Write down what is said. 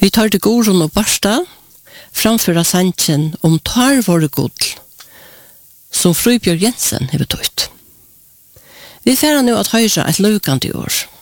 Vi tar til Gorun og Barsta, framføra sanchen om tar våre gull, som Frøybjørg Jensen har betøyt. Vi færa nu at høyra et løkande år.